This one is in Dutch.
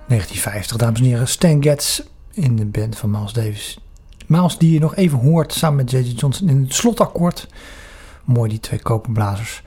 1950, dames en heren. Stan Getz in de band van Miles Davis. Miles die je nog even hoort samen met J.J. Johnson in het slotakkoord. Mooi, die twee koperblazers.